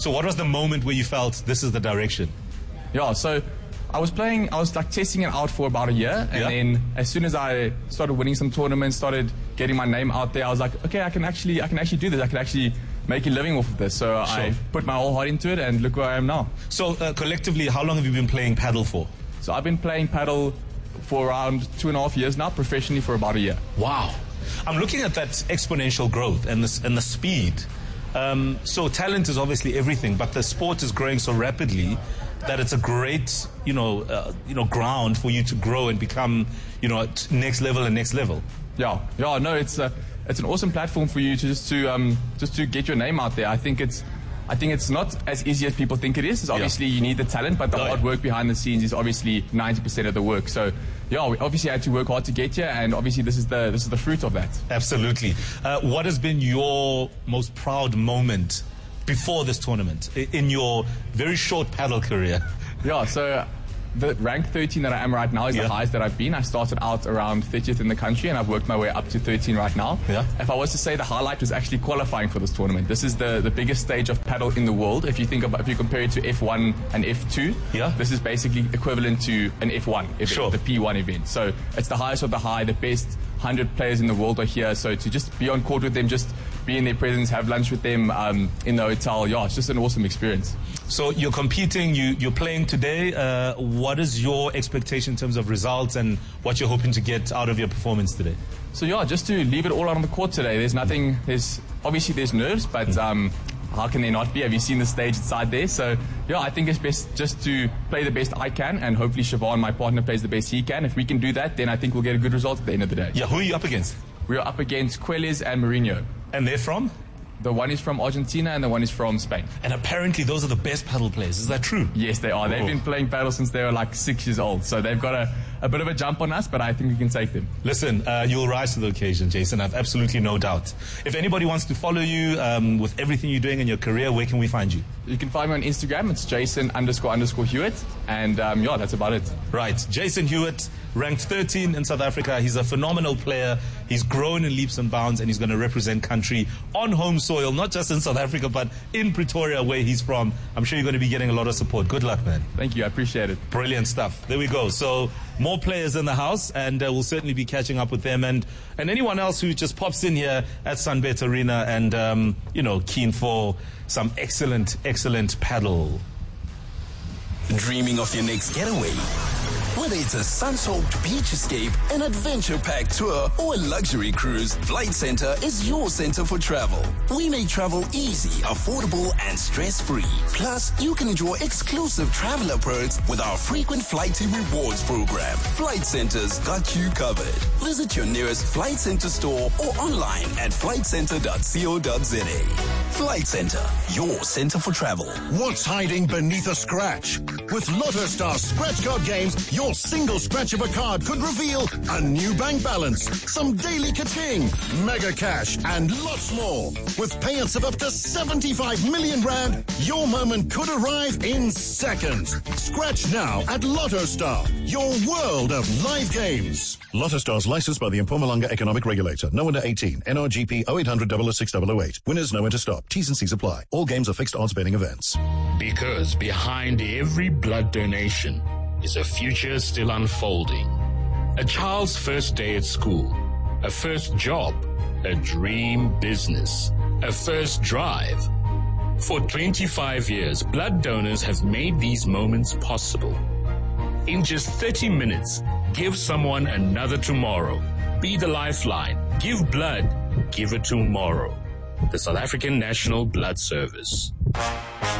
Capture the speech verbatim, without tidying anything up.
So what was the moment where you felt this is the direction? Yeah, so I was playing, I was like testing it out for about a year, and yeah. then as soon as I started winning some tournaments, started getting my name out there, I was like, okay, I can actually, I can actually do this. I can actually make a living off of this. So sure. I put my whole heart into it, and look where I am now. So uh, collectively, how long have you been playing paddle for? So I've been playing paddle for around two and a half years now, professionally for about a year. Wow. I'm looking at that exponential growth and the, and the speed. Um, so talent is obviously everything, but the sport is growing so rapidly that it's a great, you know, uh, you know, ground for you to grow and become, you know, at next level and next level. Yeah, yeah, no, it's uh, it's an awesome platform for you to just to um, just to get your name out there. I think it's, I think it's not as easy as people think it is. It's obviously yeah. you need the talent, but the oh, hard yeah. work behind the scenes is obviously ninety percent of the work. So yeah, we obviously had to work hard to get here, and obviously this is the this is the fruit of that. Absolutely. Uh, what has been your most proud moment before this tournament in your very short paddle career? Yeah, so the rank thirteen that I am right now is yeah. the highest that I've been. I started out around thirtieth in the country, and I've worked my way up to thirteen right now. Yeah. If I was to say the highlight was actually qualifying for this tournament. This is the, the biggest stage of paddle in the world. If you think about, if you compare it to F one and F two, yeah. this is basically equivalent to an F one event, sure. the P one event. So it's the highest of the high. The best one hundred players in the world are here. So to just be on court with them, just be in their presence, have lunch with them um, in the hotel, yeah, it's just an awesome experience. So you're competing, you, you're playing today. Uh, what is your expectation in terms of results and what you're hoping to get out of your performance today? So yeah, just to leave it all out on the court today. There's nothing, there's obviously there's nerves, but um, how can there not be? Have you seen the stage inside there? So yeah, I think it's best just to play the best I can, and hopefully Siobhan, my partner, plays the best he can. If we can do that, then I think we'll get a good result at the end of the day. Yeah, who are you up against? We are up against Queles and Mourinho. And they're from? The one is from Argentina and the one is from Spain. And apparently those are the best paddle players. Is that true? Yes, they are. They've oh. been playing paddle since they were like six years old. So they've got a, a bit of a jump on us, but I think we can take them. Listen, uh, you'll rise to the occasion, Jason. I've absolutely no doubt. If anybody wants to follow you um, with everything you're doing in your career, where can we find you? You can find me on Instagram. It's Jason underscore underscore Hewitt. And um, yeah, that's about it. Right. Jason Hewitt, ranked thirteen in South Africa. He's a phenomenal player. He's grown in leaps and bounds, and he's going to represent country on home soil, not just in South Africa, but in Pretoria, where he's from. I'm sure you're going to be getting a lot of support. Good luck, man. Thank you. I appreciate it. Brilliant stuff. There we go. So more players in the house, and uh, we'll certainly be catching up with them, and, and anyone else who just pops in here at Sunbet Arena and, um, you know, keen for some excellent, excellent paddle. Dreaming of your next getaway? Whether it's a sun-soaked beach escape, an adventure-packed tour, or a luxury cruise, Flight Centre is your center for travel. We make travel easy, affordable, and stress-free. Plus, you can enjoy exclusive traveler perks with our frequent Flighty Rewards program. Flight Centre's got you covered. Visit your nearest Flight Centre store or online at flight centre dot co dot za. Flight Centre, your center for travel. What's hiding beneath a scratch? With LottoStar scratch card games, your single scratch of a card could reveal a new bank balance, some daily ka-ching, mega cash, and lots more. With payouts of up to seventy-five million rand, your moment could arrive in seconds. Scratch now at LottoStar, your world of live games. LottoStar is licensed by the Mpumalanga Economic Regulator. No under eighteen. N R G P oh eight hundred, double oh six, double oh eight. Winners know when to stop. T's and C's apply. All games are fixed odds betting events. Because behind every blood donation is a future still unfolding. A child's first day at school, a first job, a dream business, a first drive. For twenty-five years, blood donors have made these moments possible. In just thirty minutes, give someone another tomorrow. Be the lifeline. Give blood. Give it tomorrow. The South African National Blood Service.